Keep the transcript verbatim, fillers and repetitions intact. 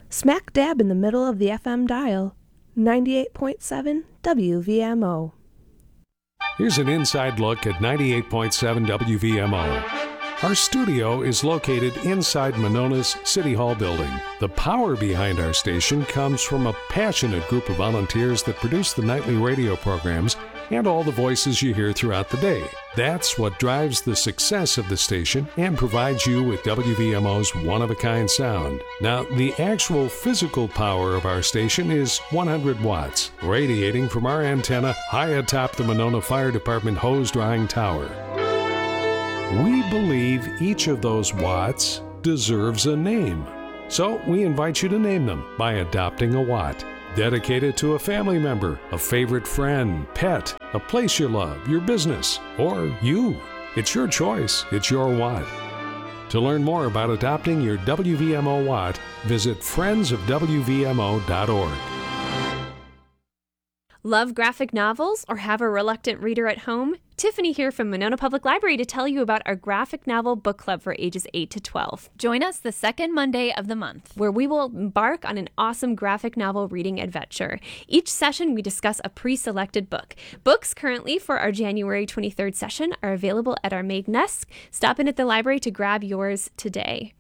smack dab in the middle of the F M dial, ninety-eight point seven W V M O. Here's an inside look at ninety-eight point seven W V M O. Our studio is located inside Monona's City Hall building. The power behind our station comes from a passionate group of volunteers that produce the nightly radio programs and all the voices you hear throughout the day. That's what drives the success of the station and provides you with W V M O's one-of-a-kind sound. Now, the actual physical power of our station is one hundred watts, radiating from our antenna high atop the Monona Fire Department hose drying tower. We believe each of those watts deserves a name. So we invite you to name them by adopting a watt. Dedicate it to a family member, a favorite friend, pet, a place you love, your business, or you. It's your choice. It's your watt. To learn more about adopting your W V M O watt, visit friends of W V M O dot org. Love graphic novels or have a reluctant reader at home? Tiffany here from Monona Public Library to tell you about our graphic novel book club for ages eight to twelve. Join us the second Monday of the month, where we will embark on an awesome graphic novel reading adventure. Each session, we discuss a pre-selected book. Books currently for our January twenty-third session are available at our main desk. Stop in at the library to grab yours today.